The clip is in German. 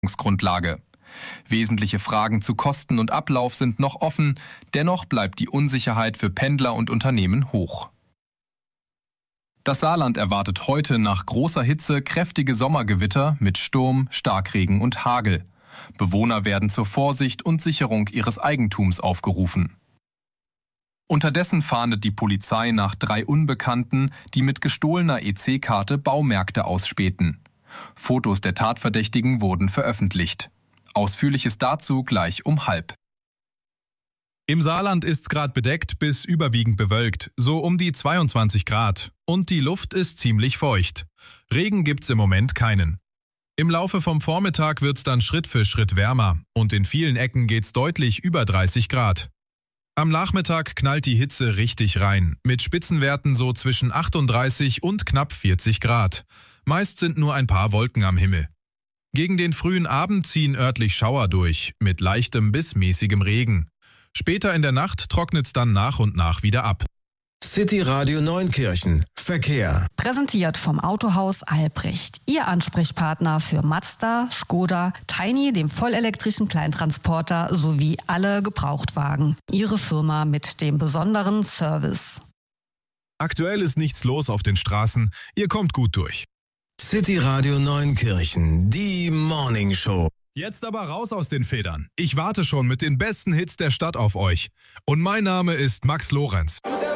Grundlage. Wesentliche Fragen zu Kosten und Ablauf sind noch offen, dennoch bleibt die Unsicherheit für Pendler und Unternehmen hoch. Das Saarland erwartet heute nach großer Hitze kräftige Sommergewitter mit Sturm, Starkregen und Hagel. Bewohner werden zur Vorsicht und Sicherung ihres Eigentums aufgerufen. Unterdessen fahndet die Polizei nach 3 Unbekannten, die mit gestohlener EC-Karte Baumärkte ausspähten. Fotos der Tatverdächtigen wurden veröffentlicht. Ausführliches dazu gleich um 12:30. Im Saarland ist's gerade bedeckt bis überwiegend bewölkt, so um die 22 Grad. Und die Luft ist ziemlich feucht. Regen gibt's im Moment keinen. Im Laufe vom Vormittag wird's dann Schritt für Schritt wärmer und in vielen Ecken geht's deutlich über 30 Grad. Am Nachmittag knallt die Hitze richtig rein, mit Spitzenwerten so zwischen 38 und knapp 40 Grad. Meist sind nur ein paar Wolken am Himmel. Gegen den frühen Abend ziehen örtlich Schauer durch, mit leichtem bis mäßigem Regen. Später in der Nacht trocknet's dann nach und nach wieder ab. City Radio Neunkirchen. Verkehr. Präsentiert vom Autohaus Albrecht. Ihr Ansprechpartner für Mazda, Škoda, Tiny, dem vollelektrischen Kleintransporter sowie alle Gebrauchtwagen. Ihre Firma mit dem besonderen Service. Aktuell ist nichts los auf den Straßen. Ihr kommt gut durch. City Radio Neunkirchen. Die Morning Show. Jetzt aber raus aus den Federn. Ich warte schon mit den besten Hits der Stadt auf euch. Und mein Name ist Max Lorenz.